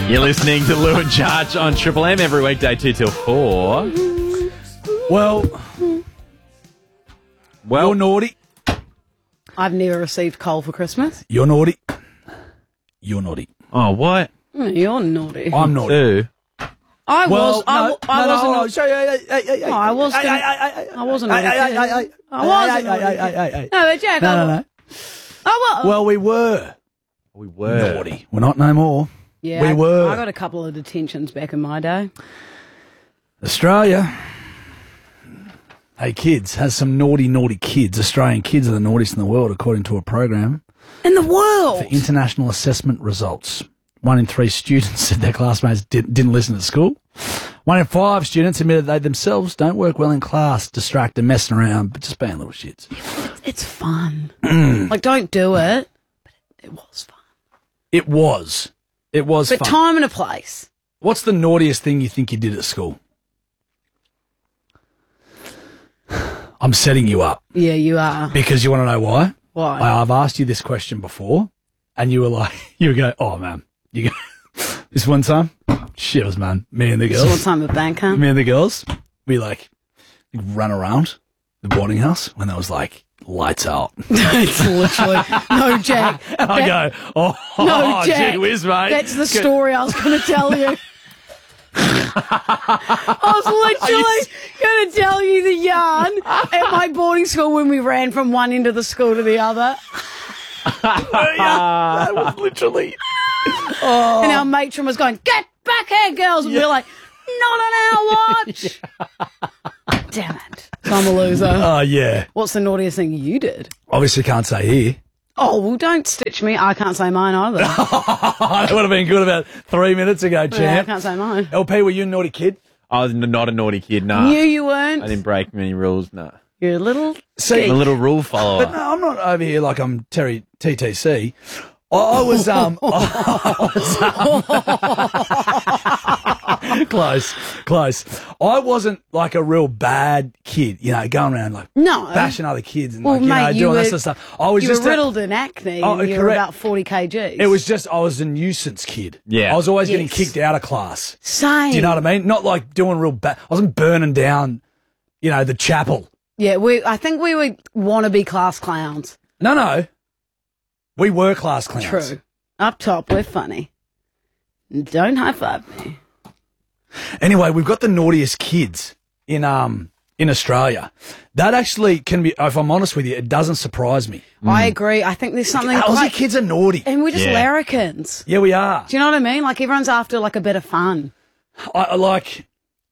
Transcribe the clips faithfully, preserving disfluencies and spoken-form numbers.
You're listening to Lou and Charge on Triple M every weekday, two till four. Well, Well, you're naughty. I've never received coal for Christmas. You're naughty. You're naughty. oh, what? Mm, You're naughty. I'm naughty. Two. I Well, was. I, no, w- I no, no, wasn't. hold on. Sorry, hey, hey, hey, hey, No, I was hey, gonna- hey, hey, hey, I wasn't hey, naughty hey, kid. hey, hey, I wasn't hey, naughty hey, kid. hey, hey, hey. No, but Jack. No, I, no, no. Oh, well. Well, we were We were. naughty. We're not no more. yeah, we I, were. I got a couple of detentions back in my day. Australia. Hey, kids, has some naughty, naughty kids. Australian kids are the naughtiest in the world, according to a program In the world. for international assessment results. One in three students said their classmates did, didn't listen at school. One in five students admitted they themselves don't work well in class, distracted, messing around, but just being little shits. It's fun. like, don't do it. But it, it was fun. It was. It was But fun. time and a place. What's the naughtiest thing you think you did at school? I'm setting you up Yeah, you are. because you want to know why? Why? I, I've asked you this question before, and you were like, you would go, oh, man. You go, this one time, shivers, man. Me and the This one girls, time at bank, huh? me and the girls, we like run around the boarding house when there was like lights out. It's literally no, Jack. And I That- go, oh, No, oh Jack. gee whiz, mate. That's the story I was going to tell you. I was literally going to tell you the yarn at my boarding school when we ran from one end of the school to the other. Yeah, that was literally. And our matron was going, "Get back here, girls!" And we were like, "Not on our watch." Damn it! So I'm a loser. Oh, yeah. What's the naughtiest thing you did? Obviously can't say here. Oh, well, don't stitch me. I can't say mine either. That would have been good about three minutes ago, Yeah, I champ. can't say mine. L P, were you a naughty kid? I was n- not a naughty kid, nah. Knew you weren't. I didn't break many rules, nah. You're a little. See, I'm a little rule follower. but no, I'm not over here like I'm Terry T T C. I, I was um I was, um, close, close. I wasn't like a real bad kid, you know, going around like No. bashing other kids and Well, like you mate, know you doing were, that sort of stuff. I was you just were a- riddled in acne Oh, and you were correct. about forty kilograms. it was just I was a nuisance kid. Yeah. I was always getting Yes. kicked out of class. Same. Do you know what I mean? Not like doing real bad. I wasn't burning down, you know, the chapel. Yeah, we. I think we were wannabe class clowns. No, no. We were class clowns. True. Up top, we're funny. Don't high five me. Anyway, we've got the naughtiest kids in um in Australia. That actually can be, if I'm honest with you, it doesn't surprise me. I agree. I think there's something. Aussie quite, kids are naughty. and we're just Yeah. larrikins. Yeah, we are. Do you know what I mean? Like everyone's after like a bit of fun. I, I like.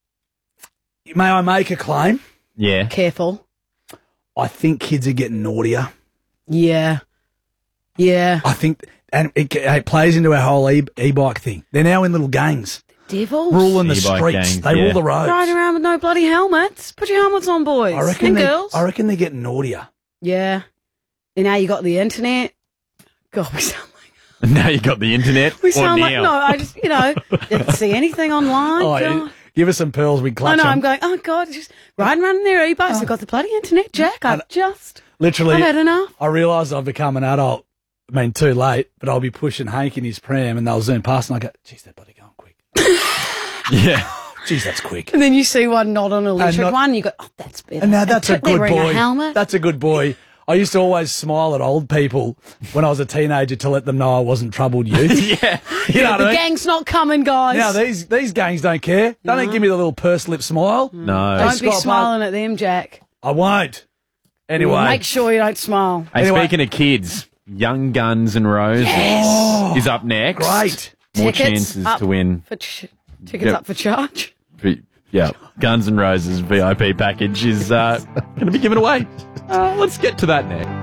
May I make a claim? Yeah. Careful. I think kids are getting naughtier. Yeah. Yeah. I think, and it, it plays into our whole e- e-bike thing. They're now in little gangs, Devils. ruling the E-bike streets. gangs, they yeah. rule the roads. Riding around with no bloody helmets. Put your helmets on, boys I reckon. and They, girls. I reckon they're getting naughtier. Yeah. And now you got the internet. God, we sound like Now you got the internet. we or sound like now. no. I just you know didn't see anything online. Oh, God. give us some pearls. We I clutch know. 'em. I'm going. Oh God, just riding around in their e-bikes. They've got the bloody internet, Jack. I've just. Literally, I've had enough. I realised I've become an adult. I mean, too late, but I'll be pushing Hank in his pram and they'll zoom past and I go, geez, they're bloody going quick. Yeah. Geez, that's quick. And then you see one not on an electric not- one. You go, oh, that's better. And now that's a they're good wearing boy. A helmet. That's a good boy. I used to always smile at old people when I was a teenager to let them know I wasn't troubled youth. Yeah. You know what the I mean? gang's not coming, guys. Now these these gangs don't care. They don't give me the little purse lip smile. No. Don't Scott be Park- smiling at them, Jack. I won't. Anyway, Make sure you don't smile. Hey, Anyway. speaking of kids, Young Guns and Roses is up next. great. More Tickets chances up to win. For ch- tickets Yep. up for charge. V- Yeah, Guns and Roses V I P package is uh, going to be given away. Uh, let's get to that next.